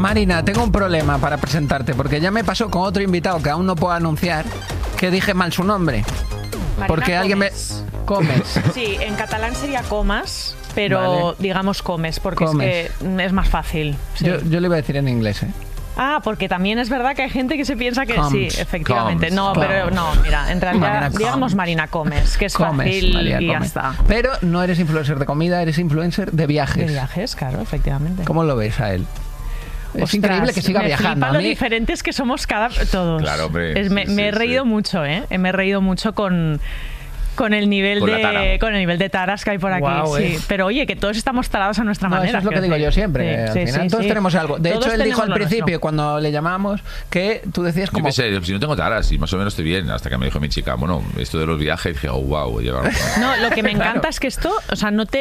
Marina, tengo un problema para presentarte, porque ya me pasó con otro invitado que aún no puedo anunciar, que dije mal su nombre. Marina Porque alguien me... Comes. Sí, en catalán sería comas, pero Vale. digamos comes, porque Comes. es que es más fácil. Sí. Yo le iba a decir en inglés, ¿eh? Ah, porque también es verdad que hay gente que se piensa que Comes. sí, efectivamente. Comes. No, pero no, mira, en realidad Marina digamos comes. Marina comes, que es Comes, fácil María, y ya comes. está. Pero no eres influencer de comida, eres influencer de viajes. De viajes, claro, efectivamente. ¿Cómo lo ves a él? Es Ostras, increíble que siga me viajando. flipa A lo mí... diferentes que somos todos. Claro, hombre. Me he reído mucho, ¿eh? Me he reído mucho con el nivel Con la tara. con el nivel de taras que hay por aquí. Guau, sí. Pero oye, que todos estamos tarados a nuestra No, manera. eso es lo que digo yo siempre. Al final todos tenemos algo. De Todos hecho, él dijo tenemos al lo principio, nuestro. cuando le llamamos, que tú decías Yo como... pensé, si no tengo taras, y más o menos estoy bien, hasta que me dijo mi chica, bueno, esto de los viajes, dije, oh, wow, llevar... No, lo que me encanta Claro. es que esto, o sea, no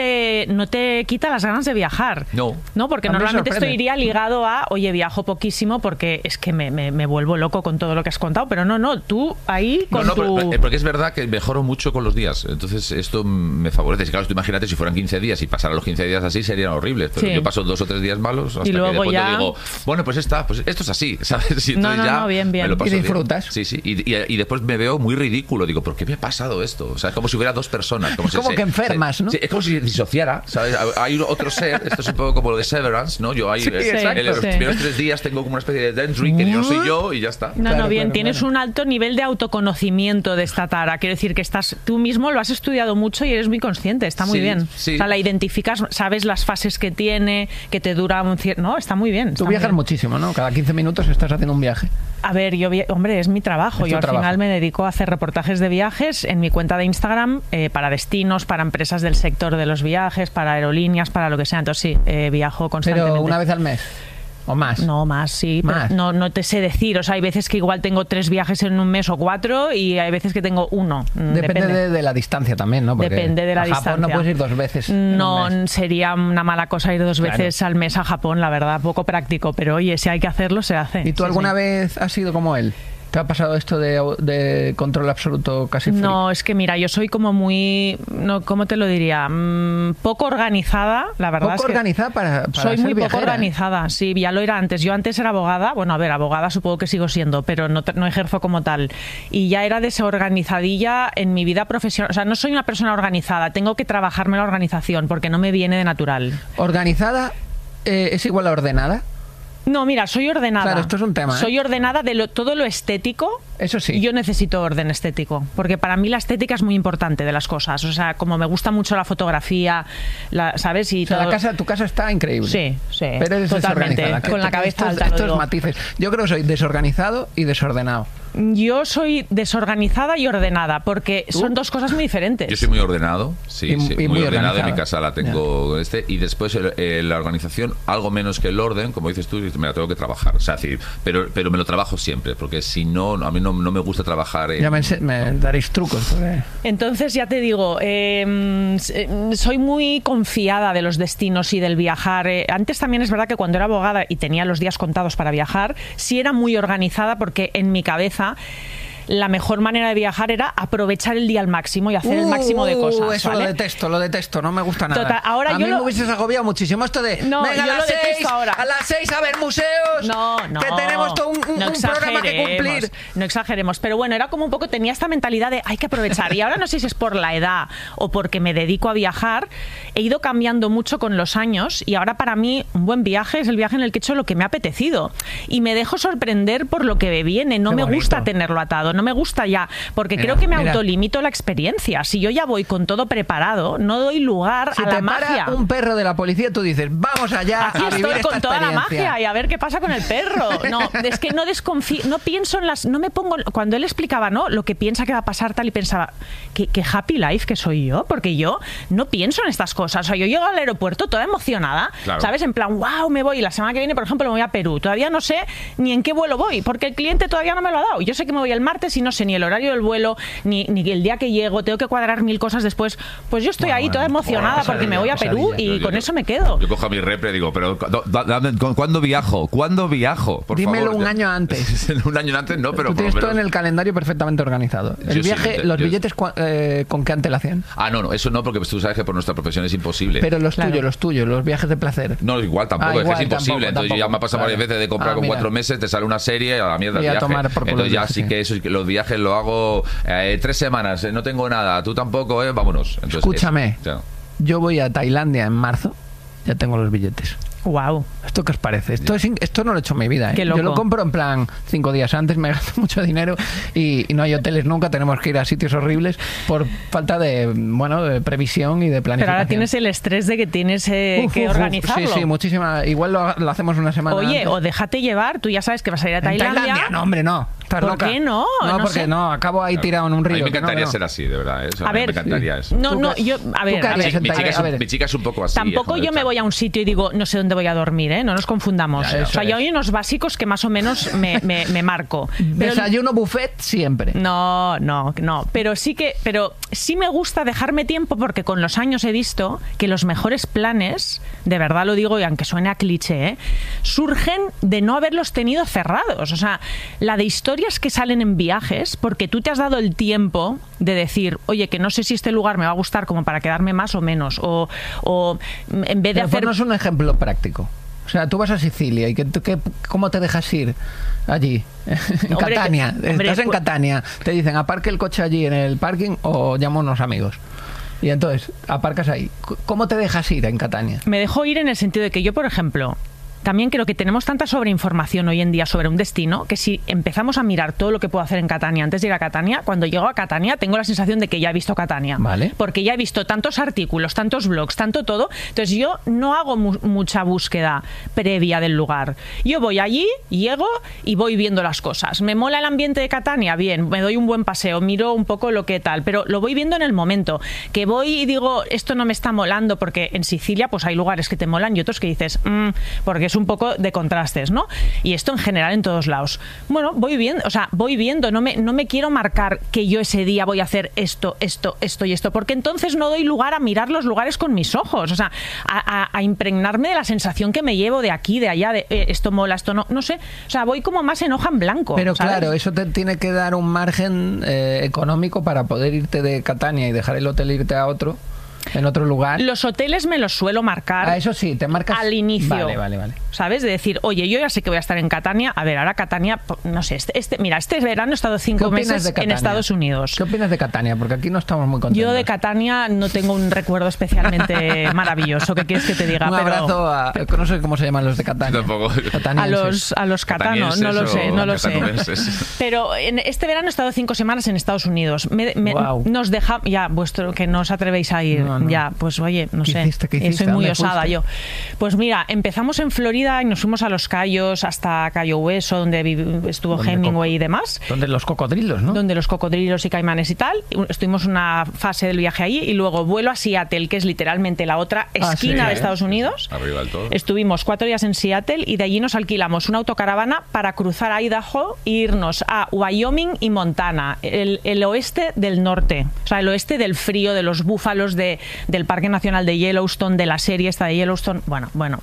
te quita las ganas de viajar. No. No, porque A mí me normalmente esto sorprende. iría ligado a, oye, viajo poquísimo porque es que me vuelvo loco con todo lo que has contado. Pero no, tú ahí con No, tu... porque es verdad que mejoro mucho con los días. Entonces, esto me favorece. Claro, tú imagínate si fueran 15 días y pasaran los 15 días así, serían horribles. Pero Sí. yo paso 2 o 3 días malos hasta Y luego que después ya- te digo, bueno, pues esto es así, ¿sabes? Y entonces ya bien. me lo paso Y disfrutas. bien. Sí. Y después me veo muy ridículo. Digo, ¿por qué me ha pasado esto? O sea, es como si hubiera 2 personas. Es como que enfermas, ¿no? Sí, es como si disociara, ¿sabes? Hay otro ser. Esto es un poco como lo de Severance, ¿no? Yo ahí, Sí, exacto. en los Sí. primeros 3 días tengo como una especie de dendry que yo no soy yo y ya está. No, Claro, bien, claro, tienes claro. un alto nivel de autoconocimiento de esta tara. Quiero decir que tú mismo lo has estudiado mucho y eres muy consciente, está muy Sí, bien. sí. O sea, la identificas, sabes las fases que tiene, que te dura un cierto... No, está muy bien. Tú está muy viajas bien. muchísimo, ¿no? Cada 15 minutos estás haciendo un viaje. A ver, hombre, es mi trabajo. Es Yo tu al trabajo. final me dedico a hacer reportajes de viajes en mi cuenta de Instagram para destinos, para empresas del sector de los viajes, para aerolíneas, para lo que sea. Entonces sí, viajo constantemente. Pero una vez al mes. ¿O más? No, más, sí. Más. Pero no te sé decir. O sea, hay veces que igual tengo 3 viajes en un mes o 4 y hay veces que tengo 1. Depende de la distancia también, ¿no? Porque Depende de la a Japón distancia. no puedes ir 2 veces. en un No, mes. sería una mala cosa ir 2 Claro. veces al mes a Japón, la verdad. Poco práctico. Pero oye, si hay que hacerlo, se hace. ¿Y tú Sí, alguna sí. vez has sido como él? ¿Te ha pasado esto de control absoluto casi free? No, es que mira, yo soy como muy... No, ¿cómo te lo diría? Poco organizada, la verdad. Poco es que organizada para soy ser muy poco viajera, ¿eh? organizada, sí, ya lo era antes. Yo antes era abogada, bueno, a ver, abogada supongo que sigo siendo, pero no ejerzo como tal. Y ya era desorganizadilla en mi vida profesional. O sea, no soy una persona organizada, tengo que trabajarme la organización porque no me viene de natural. ¿Organizada es igual a ordenada? No, mira, soy ordenada. Claro, esto es un tema, ¿eh? Soy ordenada de todo lo estético. Eso sí. Yo necesito orden estético, porque para mí la estética es muy importante de las cosas. O sea, como me gusta mucho la fotografía, ¿sabes? Y O sea, todo... tu casa está increíble. Sí, sí. Pero eres totalmente. desorganizada. Con la cabeza alta. lo Estos digo. matices. Yo creo que soy desorganizado y desordenado. Yo soy desorganizada y ordenada, porque son 2 cosas muy diferentes. Yo soy muy ordenado, sí, Y muy muy ordenado. En organizado. mi casa la tengo y después la organización, algo menos que el orden, como dices tú, me la tengo que trabajar. O sea, sí, pero me lo trabajo siempre, porque si no, a mí no me gusta trabajar en... Ya me daréis trucos. Porque... Entonces, ya te digo, soy muy confiada de los destinos y del viajar. Antes también es verdad que cuando era abogada y tenía los días contados para viajar, sí era muy organizada porque en mi cabeza la mejor manera de viajar era aprovechar el día al máximo y hacer el máximo de cosas. Eso ¿vale? lo detesto, no me gusta nada. Total, ahora a yo mí lo- me hubieses agobiado muchísimo esto de No, venga, yo a lo las detesto 6, ahora. a las 6 a ver museos, No, que tenemos todo un programa que cumplir. No exageremos, pero bueno, era como un poco, tenía esta mentalidad de hay que aprovechar. Y ahora no sé si es por la edad o porque me dedico a viajar, he ido cambiando mucho con los años y ahora para mí un buen viaje es el viaje en el que he hecho lo que me ha apetecido. Y me dejo sorprender por lo que me viene, no Qué me bonito. gusta tenerlo atado, no me gusta ya, porque Mira, creo que me mira. autolimito la experiencia. Si yo ya voy con todo preparado, no doy lugar Si a la te para magia. un perro de la policía, tú dices, vamos allá Aquí a vivir estoy esta con toda la experiencia. magia y a ver qué pasa con el perro. No, es que no desconfío, no pienso en las, no me pongo, cuando él explicaba, ¿no? Lo que piensa que va a pasar tal y pensaba, qué happy life que soy yo, porque yo no pienso en estas cosas. O sea, yo llego al aeropuerto toda emocionada, Claro. ¿sabes? En plan, wow, me voy. Y la semana que viene, por ejemplo, me voy a Perú. Todavía no sé ni en qué vuelo voy, porque el cliente todavía no me lo ha dado. Yo sé que me voy el martes si no sé ni el horario del vuelo, ni el día que llego, tengo que cuadrar 1000 cosas después, pues yo estoy ahí toda emocionada porque me voy a Perú y con eso me quedo. Yo cojo a mi repre y digo, pero ¿cuándo viajo? ¿Cuándo viajo? Por Dímelo favor, un año antes. Un año antes no, pero tú tienes todo en el calendario perfectamente organizado. El viaje, los billetes, ¿con qué antelación? No, eso no, porque tú sabes que por nuestra profesión es imposible. Pero los tuyos, los viajes de placer. No, igual tampoco, es que es imposible. Tampoco, entonces ya me ha pasado varias veces de comprar con 4 meses, te sale una serie, a la mierda el viaje. Entonces ya sí que los viajes lo hago 3 semanas, no tengo nada, tú tampoco, vámonos. Entonces, escúchame, yo voy a Tailandia en marzo, ya tengo los billetes. Wow. ¿Esto qué os parece? Esto no lo he hecho en mi vida. Qué loco. Yo lo compro en plan 5 días antes, me gasto mucho dinero y no hay hoteles nunca, tenemos que ir a sitios horribles por falta de previsión y de planificación. Pero ahora tienes el estrés de que tienes que organizarlo. Sí, muchísima. Igual lo hacemos una semana Oye, antes. O déjate llevar, tú ya sabes que vas a ir a Tailandia. ¿En Tailandia? No, hombre, no. ¿Por qué no? No, porque sé. no, acabo ahí tirado en un río. A mí me encantaría ser así, de verdad. A ver, me encantaría eso. Mi chica es un poco así. Tampoco yo me voy a un sitio y digo, no sé dónde voy a dormir, ¿eh? No nos confundamos. Ya, o sea, yo hay unos básicos que más o menos me marco. Pero desayuno buffet siempre. No. Pero sí me gusta dejarme tiempo porque con los años he visto que los mejores planes, de verdad lo digo y aunque suene a cliché, surgen de no haberlos tenido cerrados. O sea, la de historias que salen en viajes porque tú te has dado el tiempo de decir, oye, que no sé si este lugar me va a gustar como para quedarme más o menos. O en vez de hacer... Ponnos un ejemplo práctico. O sea, tú vas a Sicilia y ¿cómo te dejas ir allí? En Catania. Estás en Catania. Te dicen, aparque el coche allí en el parking o llamo a unos amigos. Y entonces, aparcas ahí. ¿Cómo te dejas ir en Catania? Me dejo ir en el sentido de que yo, por ejemplo... También creo que tenemos tanta sobreinformación hoy en día sobre un destino que si empezamos a mirar todo lo que puedo hacer en Catania antes de ir a Catania, cuando llego a Catania tengo la sensación de que ya he visto Catania. Vale. Porque ya he visto tantos artículos, tantos blogs, tanto todo. Entonces yo no hago mucha búsqueda previa del lugar. Yo voy allí, llego y voy viendo las cosas. ¿Me mola el ambiente de Catania? Bien, me doy un buen paseo, miro un poco lo que tal, pero lo voy viendo en el momento. Que voy y digo, esto no me está molando porque en Sicilia pues hay lugares que te molan y otros que dices, porque es un poco de contrastes, ¿no? Y esto en general en todos lados. Bueno, voy viendo, no me quiero marcar que yo ese día voy a hacer esto y esto, porque entonces no doy lugar a mirar los lugares con mis ojos, o sea, a impregnarme de la sensación que me llevo de aquí, de allá, de esto mola, esto no sé, o sea, voy como más en hoja en blanco. Pero ¿sabes? claro, eso te tiene que dar un margen económico para poder irte de Catania y dejar el hotel e irte a otro. En otro lugar. Los hoteles me los suelo marcar. Eso sí, te marcas al inicio. Vale. ¿Sabes? De decir, oye, yo ya sé que voy a estar en Catania. A ver, ahora Catania, no sé, mira, este verano he estado 5 meses en Estados Unidos. ¿Qué opinas de Catania? Porque aquí no estamos muy contentos. Yo de Catania no tengo un recuerdo especialmente maravilloso. ¿Qué quieres que te diga? Un abrazo a... No sé cómo se llaman los de Catania. Tampoco. A los catanos, no lo sé. Pero en este verano he estado 5 semanas en Estados Unidos. Nos deja... Ya, que no os atrevéis a ir. No. Ya, pues oye, no sé. ¿Qué hiciste? Soy muy osada yo. Pues mira, empezamos en Florida y nos fuimos a Los Cayos hasta Cayo Hueso, donde estuvo Hemingway y demás. Donde los cocodrilos, ¿no? Donde los cocodrilos y caimanes y tal. Estuvimos una fase del viaje allí y luego vuelo a Seattle, que es literalmente la otra esquina de Estados Unidos. Arriba del todo. Estuvimos 4 días en Seattle y de allí nos alquilamos una autocaravana para cruzar Idaho e irnos a Wyoming y Montana, el oeste del norte. O sea, el oeste del frío, de los búfalos, del Parque Nacional de Yellowstone, de la serie esta de Yellowstone. Bueno.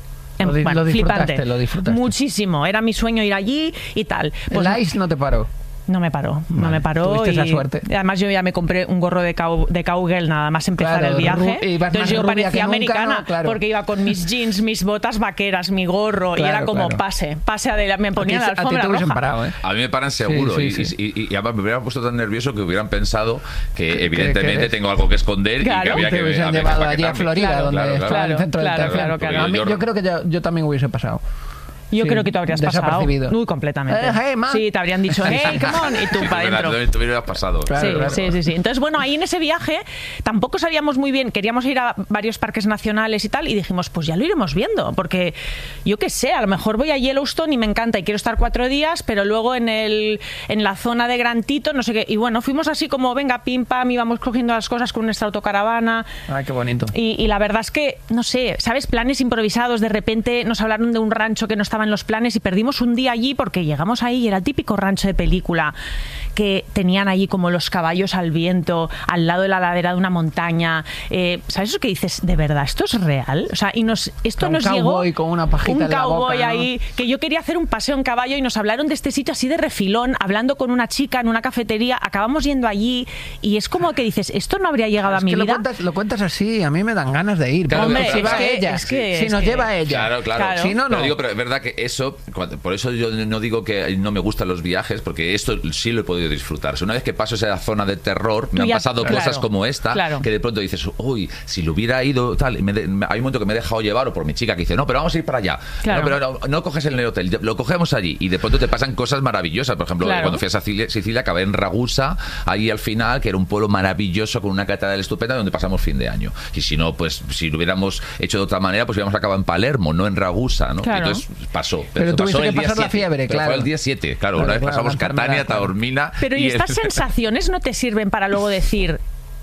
Lo flipante. Disfrutaste. Muchísimo. Era mi sueño ir allí y tal. Pues, ¿El ICE no te paró? No me paró. Tuviste esa suerte. Además yo ya me compré un gorro de cowgirl nada más empezar el viaje. Entonces yo parecía americana nunca, ¿no? Porque iba con mis jeans, mis botas vaqueras, mi gorro y era como pase adelante. Me ponían la alfombra roja. Parado, ¿eh? A mí me paran seguro y además me hubieran puesto tan nervioso que hubieran pensado que evidentemente tengo algo que esconder y que había que... Te hubiesen llevado allí a Florida, donde estaba el centro del terreno. Yo creo que yo también hubiese pasado. Yo creo que tú habrías pasado muy completamente. Hey, man. Sí, te habrían dicho, hey, come on, y tú para adentro. Tú hubieras pasado. Sí. Entonces, bueno, ahí en ese viaje tampoco sabíamos muy bien, queríamos ir a varios parques nacionales y tal, y dijimos, pues ya lo iremos viendo, porque yo qué sé, a lo mejor voy a Yellowstone y me encanta y quiero estar 4 días, pero luego en la zona de Gran Tito, no sé qué, y bueno, fuimos así como, venga, pim, pam, íbamos cogiendo las cosas con nuestra autocaravana. Ay, qué bonito. Y la verdad es que, no sé, ¿sabes? Planes improvisados, de repente nos hablaron de un rancho que no estaba estaba en los planes y perdimos un día allí porque llegamos ahí y era el típico rancho de película que tenían allí como los caballos al viento, al lado de la ladera de una montaña. ¿Sabes eso que dices? ¿De verdad esto es real? O sea, esto nos llegó... Un cowboy con una pajita en la boca, cowboy ahí, ¿no? Que yo quería hacer un paseo en caballo y nos hablaron de este sitio así de refilón, hablando con una chica en una cafetería, acabamos yendo allí y es como que dices, esto no habría llegado a mi vida. Lo cuentas así, a mí me dan ganas de ir. Claro, hombre, si va ella, si nos lleva ella. Claro. Si no, no. Pero es verdad que eso, por eso yo no digo que no me gustan los viajes, porque esto sí lo he podido disfrutar. Una vez que paso esa zona de terror, me han pasado cosas como esta, que de pronto dices, uy, si lo hubiera ido tal, hay un momento que me he dejado llevar, o por mi chica que dice, no, pero vamos a ir para allá. No, pero no coges el hotel, lo cogemos allí, y de pronto te pasan cosas maravillosas. Por ejemplo, cuando fui a Sicilia, acabé en Ragusa, ahí al final, que era un pueblo maravilloso con una catedral estupenda donde pasamos fin de año. Y si no, pues si lo hubiéramos hecho de otra manera, pues hubiéramos acabado en Palermo, no en Ragusa, ¿no? Entonces pasó. Pero tuviste que pasar la fiebre, claro. Fue el día 7, claro. Una vez pasamos Catania, Taormina. Pero ¿y estas sensaciones no te sirven para luego decir...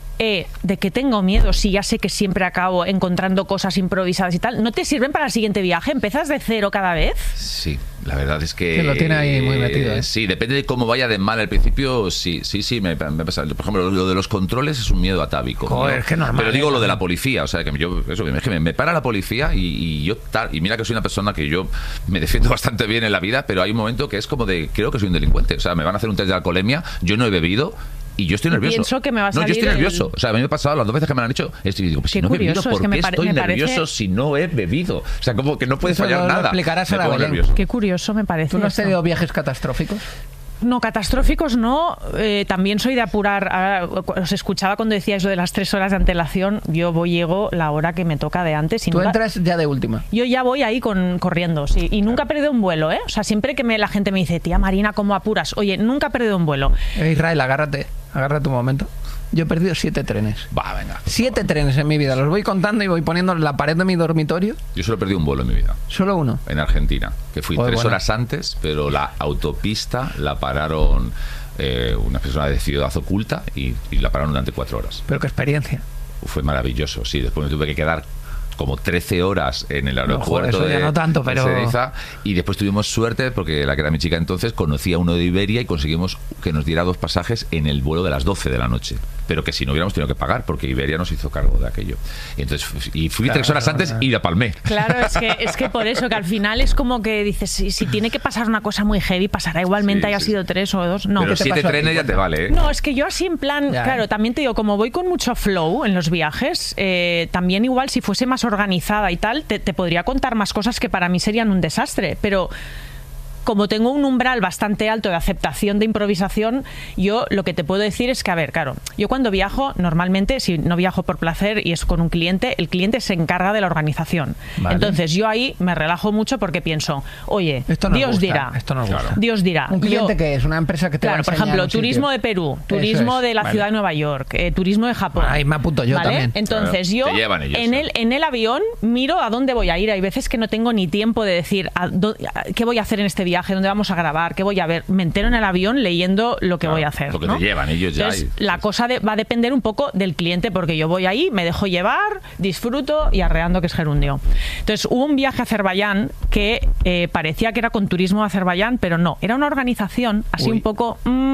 de que tengo miedo, si ya sé que siempre acabo encontrando cosas improvisadas y tal, ¿no te sirven para el siguiente viaje? ¿Empiezas de cero cada vez? Sí, la verdad es que lo tiene ahí muy metido, ¿eh? Sí, depende de cómo vaya de mal al principio. Sí, me pasa. Por ejemplo, lo de los controles es un miedo atávico. Joder, ¿no? Es que normal. Pero digo lo de la policía, o sea, que me para la policía y mira que soy una persona que yo me defiendo bastante bien en la vida, pero hay un momento que es como de, creo que soy un delincuente. O sea, me van a hacer un test de alcoholemia, yo no he bebido. Y yo estoy nervioso. Pienso que me va a salir yo estoy nervioso. O sea, a mí me ha pasado las 2 veces que me lo han hecho. Digo, pues si no he bebido, ¿por qué estoy nervioso si no he bebido? O sea, como que no puede fallar nada. Lo explicarás a la Belén. Qué curioso me parece. ¿Tú no has tenido viajes catastróficos? No, catastróficos no. También soy de apurar. Os escuchaba cuando decíais lo de las 3 horas de antelación. Yo llego la hora que me toca de antes. ¿Tú entras ya de última? Yo ya voy ahí corriendo, sí. Y nunca he perdido un vuelo, ¿eh? O sea, siempre que la gente me dice, tía Marina, ¿cómo apuras? Oye, nunca he perdido un vuelo. Israel, agárrate un momento. Yo he perdido 7 trenes. Venga. 7 trenes en mi vida. Los voy contando y voy poniendo en la pared de mi dormitorio. Yo solo he perdido un vuelo en mi vida. ¿Solo uno? En Argentina. Que fui 3 horas antes, pero la autopista la pararon una persona de Ciudad Oculta y la pararon durante 4 horas. ¿Pero qué experiencia? Fue maravilloso, sí. Después me tuve que quedar como 13 horas en el aeropuerto no tanto, pero... de Ezeiza, y después tuvimos suerte porque la que era mi chica entonces conocía a uno de Iberia y conseguimos que nos diera 2 pasajes en el vuelo de las 12 de la noche, pero que si no hubiéramos tenido que pagar porque Iberia nos hizo cargo de aquello. Y entonces fui 3 horas antes y la palmé. Claro, es que por eso, que al final es como que dices, si tiene que pasar una cosa muy heavy, pasará igualmente, haya sido 3 o 2. No. Pero 7 trenes ya te vale, ¿eh? No, es que yo así en plan, claro, también te digo, como voy con mucho flow en los viajes, también igual si fuese más organizada y tal, te podría contar más cosas que para mí serían un desastre, pero como tengo un umbral bastante alto de aceptación de improvisación, yo lo que te puedo decir es que, a ver, claro, yo cuando viajo, normalmente, si no viajo por placer y es con un cliente, el cliente se encarga de la organización. Vale. Entonces yo ahí me relajo mucho porque pienso, oye, Dios dirá. Dios dirá. ¿Un cliente que es? ¿Una empresa que te va a enseñar? Por ejemplo, turismo de Perú, turismo de la ciudad de Nueva York, turismo de Japón. Ahí me apunto yo también. Entonces yo en el avión miro a dónde voy a ir. Hay veces que no tengo ni tiempo de decir qué voy a hacer en este viaje, dónde vamos a grabar, qué voy a ver. Me entero en el avión leyendo lo que voy a hacer. Porque te llevan ellos ya. Entonces, la cosa va a depender un poco del cliente, porque yo voy ahí, me dejo llevar, disfruto y arreando que es gerundio. Entonces hubo un viaje a Azerbaiyán que parecía que era con turismo de Azerbaiyán, pero no, era una organización así un poco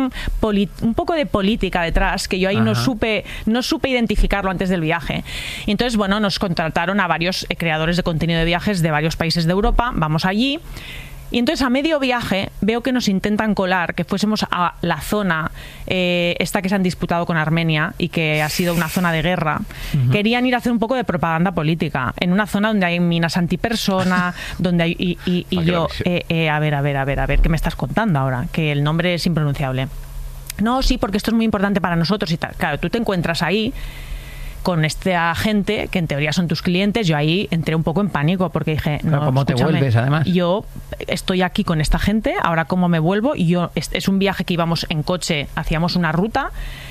de política detrás, que yo ahí no supe identificarlo antes del viaje. Y entonces, bueno, nos contrataron a varios creadores de contenido de viajes de varios países de Europa, vamos allí. Y entonces a medio viaje veo que nos intentan colar que fuésemos a la zona esta que se han disputado con Armenia y que ha sido una zona de guerra. Querían ir a hacer un poco de propaganda política en una zona donde hay minas antipersona, donde hay y yo a ver, ¿qué me estás contando ahora? Que el nombre es impronunciable. No, sí, porque esto es muy importante para nosotros y tal. Claro, tú te encuentras ahí con esta gente que en teoría son tus clientes. Yo ahí entré un poco en pánico porque dije, no, ¿cómo te vuelves además? Yo estoy aquí con esta gente, ahora cómo me vuelvo. Y es un viaje que íbamos en coche, hacíamos una ruta.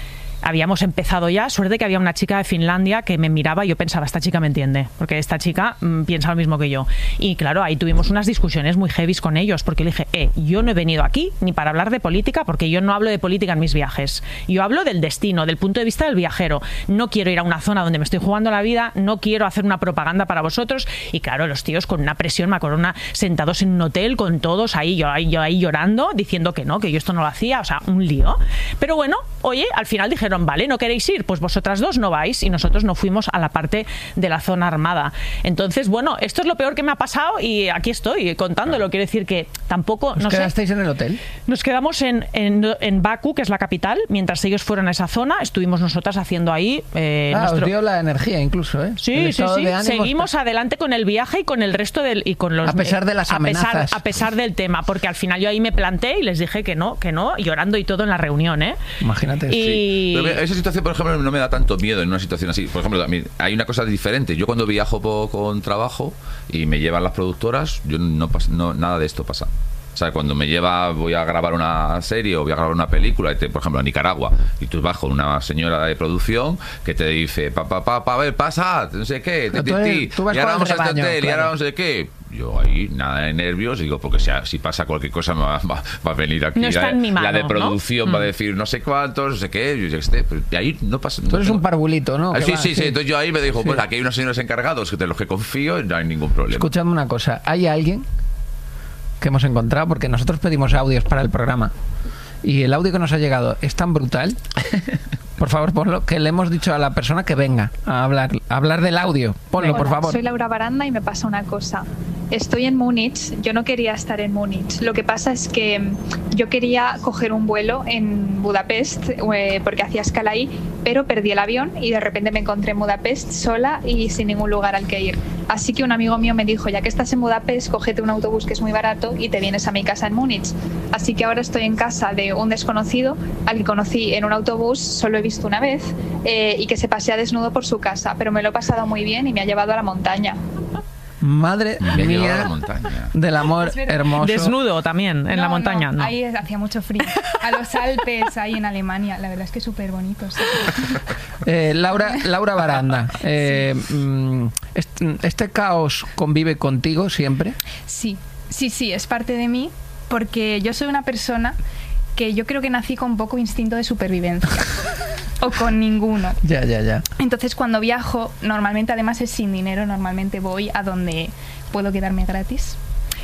habíamos empezado ya. Suerte que había una chica de Finlandia que me miraba y yo pensaba, esta chica me entiende, porque esta chica piensa lo mismo que yo. Y claro, ahí tuvimos unas discusiones muy heavies con ellos, porque le dije, yo no he venido aquí ni para hablar de política, porque yo no hablo de política en mis viajes. Yo hablo del destino, del punto de vista del viajero. No quiero ir a una zona donde me estoy jugando la vida, no quiero hacer una propaganda para vosotros. Y claro, los tíos con una presión, me acuerdo, sentados en un hotel con todos ahí, yo ahí llorando, diciendo que no, que yo esto no lo hacía, o sea, un lío. Pero bueno, oye, al final dijeron, vale, ¿no queréis ir? Pues vosotras dos no vais, y nosotros no fuimos a la parte de la zona armada. Entonces, bueno, esto es lo peor que me ha pasado y aquí estoy contándolo. Quiero decir que tampoco... ¿Os quedasteis en el hotel? Nos quedamos en Bakú, que es la capital, mientras ellos fueron a esa zona, estuvimos nosotras haciendo ahí... os dio la energía incluso, ¿eh? Sí, sí. Seguimos adelante con el viaje y con el resto y con los... A pesar de las amenazas. A pesar del tema, porque al final yo ahí me planté y les dije que no, llorando y todo en la reunión, ¿eh? Imagínate. Sí. Pero esa situación, por ejemplo, no me da tanto miedo en una situación así. Por ejemplo, hay una cosa diferente. Yo cuando viajo con trabajo y me llevan las productoras, yo nada de esto pasa. O sea, cuando voy a grabar una serie o voy a grabar una película, por ejemplo, a Nicaragua, y tú vas con una señora de producción que te dice, a ver, pasa, no sé qué, y ahora vamos a este hotel, y ahora no sé qué. Yo ahí, nada de nervios, digo, porque si pasa cualquier cosa va a venir aquí la de producción, va a decir no sé cuántos, no sé qué, y ahí no pasa nada. Tú eres un parvulito, ¿no? Sí, entonces yo ahí me dijo, pues aquí hay unos señores encargados de los que confío y no hay ningún problema. Escúchame una cosa, ¿hay alguien que hemos encontrado? Porque nosotros pedimos audios para el programa y el audio que nos ha llegado es tan brutal, por favor ponlo, que le hemos dicho a la persona que venga a hablar del audio. Ponlo, Hola, por favor. Soy Laura Baranda y me pasa una cosa. Estoy en Múnich, yo no quería estar en Múnich. Lo que pasa es que yo quería coger un vuelo en Budapest porque hacía escala ahí, pero perdí el avión y de repente me encontré en Budapest sola y sin ningún lugar al que ir. Así que un amigo mío me dijo, ya que estás en Budapest, cógete un autobús que es muy barato y te vienes a mi casa en Múnich. Así que ahora estoy en casa de un desconocido al que conocí en un autobús, solo he visto una vez, y que se pasea desnudo por su casa, pero me lo he pasado muy bien y me ha llevado a la montaña. Madre mía del amor hermoso. Desnudo también en la montaña. No. Ahí hacía mucho frío. A los Alpes, ahí en Alemania. La verdad es que es súper bonito. Sí. Laura Baranda, ¿este caos convive contigo siempre? Sí, es parte de mí, porque yo soy una persona que yo creo que nací con poco instinto de supervivencia. O con ninguno. Ya. Entonces cuando viajo, normalmente además es sin dinero, normalmente voy a donde puedo quedarme gratis.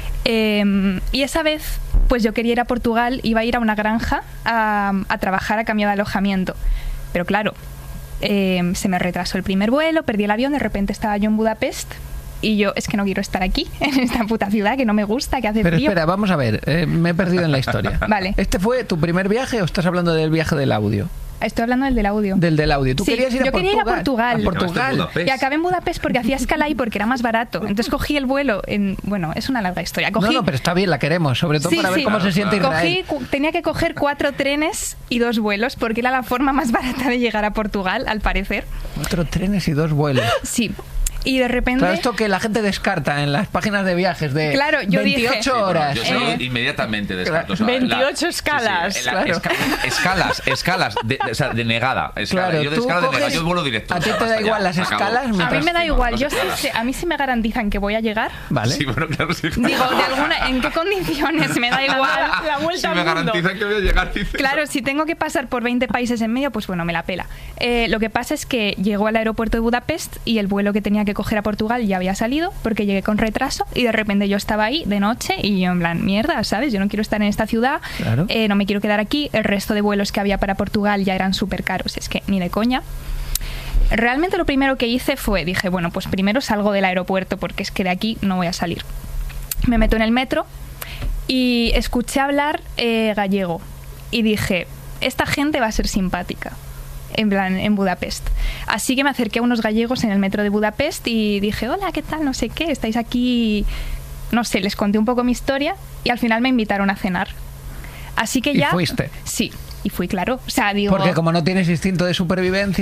Y esa vez, pues yo quería ir a Portugal, iba a ir a una granja a trabajar a cambio de alojamiento. Pero claro, se me retrasó el primer vuelo, perdí el avión, de repente estaba yo en Budapest. Y yo, es que no quiero estar aquí, en esta puta ciudad, que no me gusta, que hace frío. Pero espera, vamos a ver, me he perdido en la historia. Vale. ¿Este fue tu primer viaje o estás hablando del viaje del audio? Estoy hablando del audio. Del audio. ¿Tú sí, querías ir a Portugal? Yo quería ir a Portugal. A Portugal. Y acabé en Budapest porque hacía escala ahí porque era más barato. Entonces cogí el vuelo bueno, es una larga historia. No, pero está bien, la queremos, sobre todo para ver cómo se siente Israel. Tenía que coger 4 trenes y 2 vuelos porque era la forma más barata de llegar a Portugal, al parecer. 4 trenes y 2 vuelos. Sí. Y de repente... Claro, esto que la gente descarta en las páginas de viajes de claro, yo 28 dije, horas. Yo inmediatamente descarto. Claro. 28 escalas. Sí, claro. Escalas de negada. Claro, yo de escala de negada, yo vuelo directo. ¿A ti te da igual las escalas? A mí me da igual. A mí sí me garantizan que voy a llegar. Vale. Sí, bueno, claro, sí. Digo, ¿en qué condiciones? Me da igual. La vuelta al mundo. Me garantizan que voy a llegar. Claro, si tengo que pasar por 20 países en medio, pues bueno, me la pela. Lo que pasa es que llego al aeropuerto de Budapest y el vuelo que tenía que coger a Portugal ya había salido porque llegué con retraso y de repente yo estaba ahí de noche y yo en plan, mierda, ¿sabes? Yo no quiero estar en esta ciudad, claro. No me quiero quedar aquí, el resto de vuelos que había para Portugal ya eran súper caros, es que ni de coña. Realmente lo primero que hice dije, bueno, pues primero salgo del aeropuerto porque es que de aquí no voy a salir. Me meto en el metro y escuché hablar gallego y dije, esta gente va a ser simpática. En Budapest. Así que me acerqué a unos gallegos en el metro de Budapest y dije, hola, ¿qué tal? No sé qué, estáis aquí... No sé, les conté un poco mi historia y al final me invitaron a cenar. Así que ya... ¿Y fuiste? Sí, y fui, claro. O sea, digo... Porque como no tienes instinto de supervivencia...